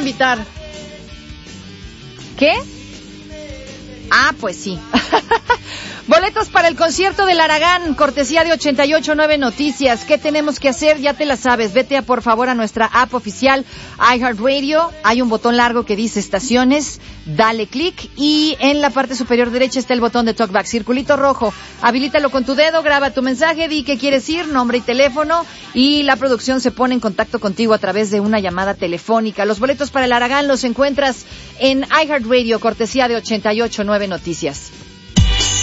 invitar. ¿Qué? Ah, pues sí. Boletos para el concierto del Aragán, cortesía de 88.9 Noticias. ¿Qué tenemos que hacer? Ya te la sabes. Vete por favor a nuestra app oficial iHeartRadio. Hay un botón largo que dice estaciones. Dale clic y en la parte superior derecha está el botón de Talkback. Circulito rojo. Habilítalo con tu dedo, graba tu mensaje, di qué quieres ir, nombre y teléfono y la producción se pone en contacto contigo a través de una llamada telefónica. Los boletos para el Aragán los encuentras en iHeartRadio, cortesía de 88.9 Noticias.